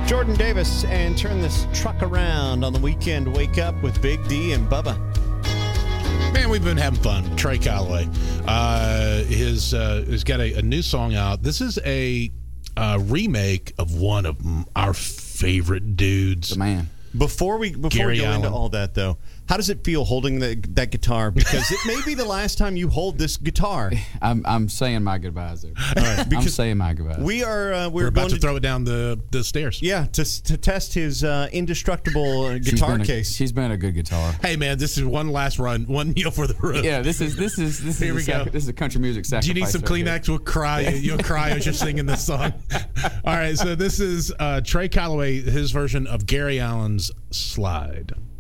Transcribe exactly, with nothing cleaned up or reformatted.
Jordan Davis, and turn this truck around on the weekend. Wake up with Big D and Bubba. Man, we've been having fun. Trey Calloway, uh, his uh, has got a, a new song out. This is a uh, remake of one of our favorite dudes. The man. Before we before Gary we go Allen. into all that, though, how does it feel holding the, that guitar? Because it may be the last time you hold this guitar. I'm I'm saying my goodbyes there. All right, I'm because saying my goodbyes. we are uh, we're, We're about going to throw it down the, the stairs. Yeah, to to test his uh, indestructible uh, She's guitar been a- case. She's been a good guitar. Hey, man, this is one last run, one meal for the road. Yeah, this is this is this Here is we a sac- go. this is a country music sacrifice. Do you need some right here. Kleenex? We'll cry. You'll cry as you're singing this song. All right, so this is uh, Trey Calloway, his version of Gary Allen's Slide.